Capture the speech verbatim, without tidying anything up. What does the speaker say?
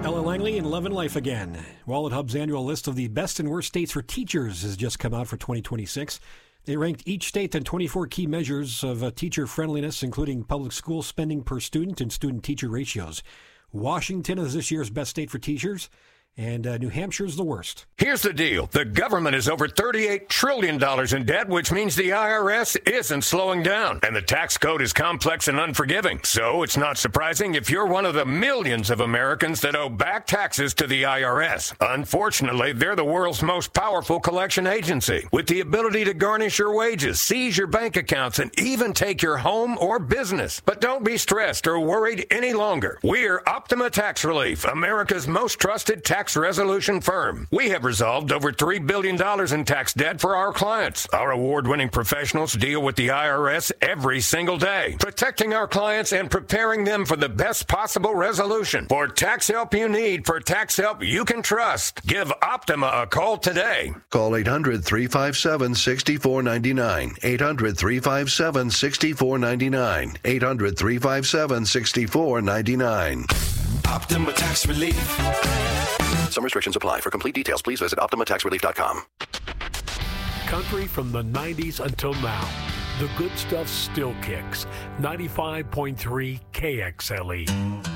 Ella Langley and Love and Life again. Wallet Hub's annual list of the best and worst states for teachers has just come out for twenty twenty-six. They ranked each state on twenty-four key measures of uh, teacher friendliness, including public school spending per student and student-teacher ratios. Washington is this year's best state for teachers, and uh, New Hampshire is the worst. Here's the deal. The government is over thirty-eight trillion dollars in debt, which means the I R S isn't slowing down. And the tax code is complex and unforgiving. So it's not surprising if you're one of the millions of Americans that owe back taxes to the I R S. Unfortunately, they're the world's most powerful collection agency, with the ability to garnish your wages, seize your bank accounts, and even take your home or business. But don't be stressed or worried any longer. We're Optima Tax Relief, America's most trusted tax resolution firm. We have resolved over three billion dollars in tax debt for our clients. Our award-winning professionals deal with the I R S every single day, protecting our clients and preparing them for the best possible resolution. For tax help you need, for tax help you can trust, give Optima a call today. Call eight hundred, three five seven, six four nine nine. eight hundred, three five seven, six four nine nine. eight hundred, three five seven, six four nine nine. Optima Tax Relief. Some restrictions apply. For complete details, please visit optima tax relief dot com. Country from the nineties until now. The good stuff still kicks. ninety-five point three K X L E.